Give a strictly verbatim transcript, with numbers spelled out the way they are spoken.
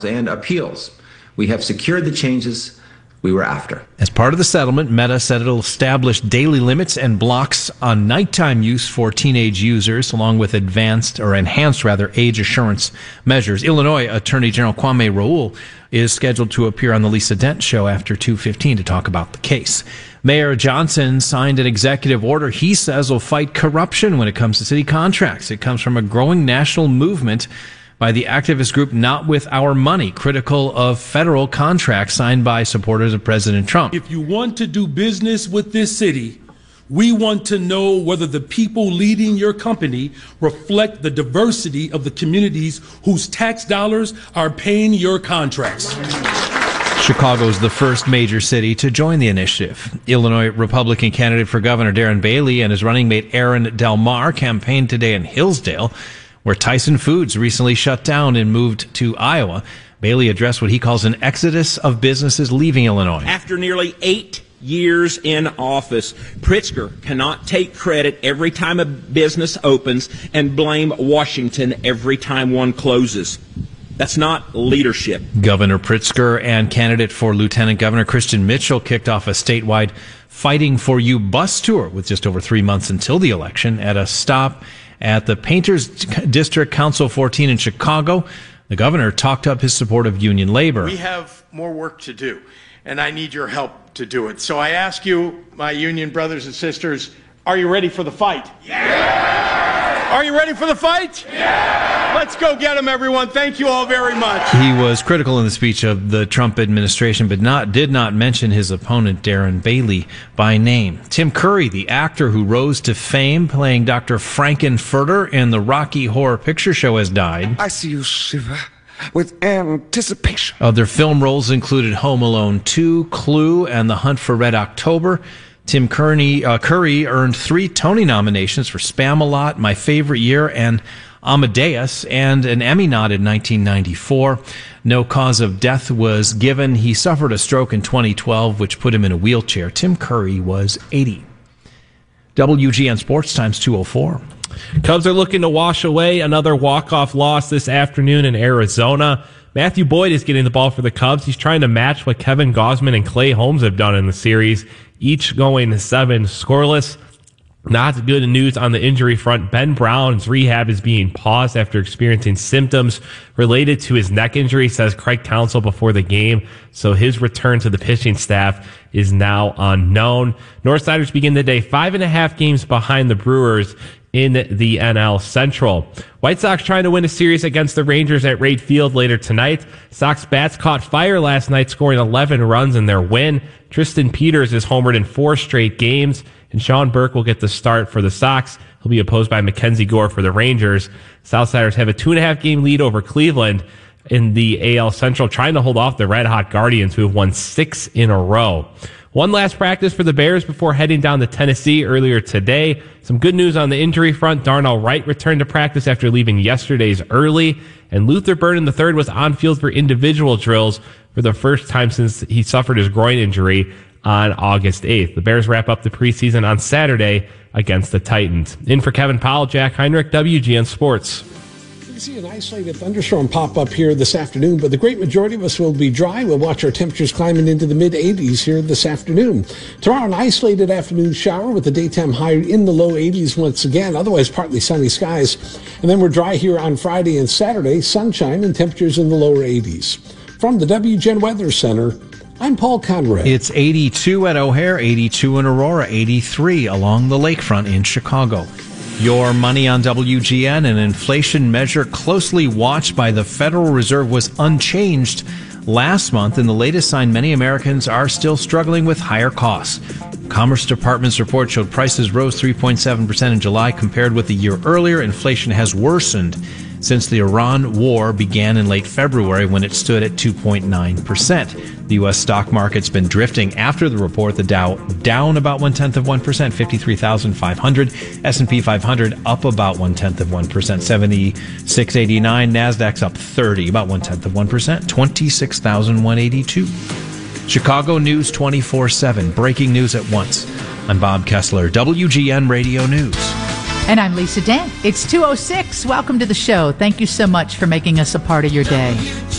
and appeals. We have secured the changes we were after. As part of the settlement, Meta said it'll establish daily limits and blocks on nighttime use for teenage users, along with advanced or enhanced, rather, age assurance measures. Illinois Attorney General Kwame Raoul is scheduled to appear on the Lisa Dent Show after two fifteen to talk about the case. Mayor Johnson signed an executive order he says will fight corruption when it comes to city contracts. It comes from a growing national movement by the activist group Not With Our Money, critical of federal contracts signed by supporters of President Trump. If you want to do business with this city, we want to know whether the people leading your company reflect the diversity of the communities whose tax dollars are paying your contracts. Chicago's the first major city to join the initiative. Illinois Republican candidate for governor Darren Bailey and his running mate Aaron Del Mar campaigned today in Hillsdale, where Tyson Foods recently shut down and moved to Iowa. Bailey addressed what he calls an exodus of businesses leaving Illinois. After nearly eight years in office, Pritzker cannot take credit every time a business opens and blame Washington every time one closes. That's not leadership. Governor Pritzker and candidate for Lieutenant Governor Christian Mitchell kicked off a statewide Fighting for You bus tour with just over three months until the election at a stop at the Painters District Council fourteen in Chicago. The governor talked up his support of union labor. We have more work to do, and I need your help to do it. So I ask you, my union brothers and sisters, are you ready for the fight? Yeah! Are you ready for the fight? Yeah! Let's go get them, everyone. Thank you all very much. He was critical in the speech of the Trump administration, but not did not mention his opponent, Darren Bailey, by name. Tim Curry, the actor who rose to fame playing Doctor Frankenfurter in the Rocky Horror Picture Show, has died. I see you shiver with anticipation. Other film roles included Home Alone two, Clue, and The Hunt for Red October. Tim Curry, uh, Curry earned three Tony nominations for Spamalot, My Favorite Year, and Amadeus, and an Emmy nod in nineteen ninety-four. No cause of death was given. He suffered a stroke in twenty twelve, which put him in a wheelchair. Tim Curry was eighty. W G N Sports Times two oh four. Cubs are looking to wash away another walk-off loss this afternoon in Arizona. Matthew Boyd is getting the ball for the Cubs. He's trying to match what Kevin Gausman and Clay Holmes have done in the series, each going seven scoreless. Not good news on the injury front. Ben Brown's rehab is being paused after experiencing symptoms related to his neck injury, says Craig Counsell before the game. So his return to the pitching staff is now unknown. Northsiders begin the day five and a half games behind the Brewers in the N L Central. White Sox trying to win a series against the Rangers at Wright Field later tonight. Sox bats caught fire last night, scoring eleven runs in their win. Tristan Peters is homered in four straight games, and Sean Burke will get the start for the Sox. He'll be opposed by Mackenzie Gore for the Rangers. Southsiders have a two and a half game lead over Cleveland in the A L Central, trying to hold off the Red Hot Guardians, who have won six in a row. One last practice for the Bears before heading down to Tennessee earlier today. Some good news on the injury front. Darnell Wright returned to practice after leaving yesterday's early, and Luther Burden the third was on field for individual drills for the first time since he suffered his groin injury on August eighth. The Bears wrap up the preseason on Saturday against the Titans. In for Kevin Powell, Jack Heinrich, W G N Sports. We see an isolated thunderstorm pop up here this afternoon, but the great majority of us will be dry. We'll watch our temperatures climbing into the mid eighties here this afternoon. Tomorrow, an isolated afternoon shower with the daytime high in the low eighties once again, otherwise partly sunny skies. And then we're dry here on Friday and Saturday, sunshine and temperatures in the lower eighties. From the W G N Weather Center, I'm Paul Conrad. It's eighty-two at O'Hare, eighty-two in Aurora, eighty-three along the lakefront in Chicago. Your money on W G N, an inflation measure closely watched by the Federal Reserve, was unchanged last month. In the latest sign, many Americans are still struggling with higher costs. Commerce Department's report showed prices rose three point seven percent in July compared with the year earlier. Inflation has worsened since the Iran war began in late February, when it stood at two point nine percent. The U S stock market's been drifting after the report. The Dow down about one-tenth of one percent, fifty-three thousand five hundred. S and P five hundred up about one-tenth of one percent, seventy-six eighty-nine. NASDAQ's up thirty, about one-tenth of one percent, twenty-six thousand one hundred eighty-two. Chicago News twenty-four seven, breaking news at once. I'm Bob Kessler, W G N Radio News. And I'm Lisa Dent. It's two oh six. Welcome to the show. Thank you so much for making us a part of your day.